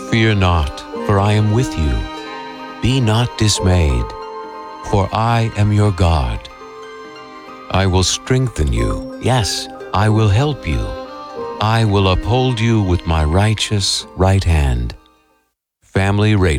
Fear not, for I am with you. Be not dismayed, for I am your God. I will strengthen you. Yes, I will help you. I will uphold you with my righteous right hand. Family Radio.